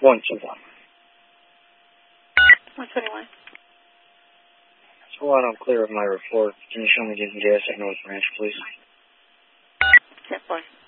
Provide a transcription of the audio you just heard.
121. 121. So I don't clear of my report. Can you show me getting gas at North Ranch, please? 10-4.